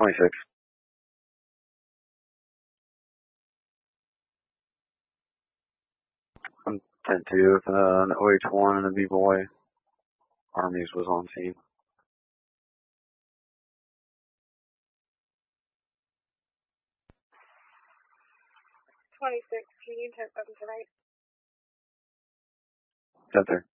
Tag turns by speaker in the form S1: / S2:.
S1: 26. I'm 10-2 with an OH1 and a B-boy. Armies was on scene.
S2: 26, can you 10-7 tonight?
S1: 10-3.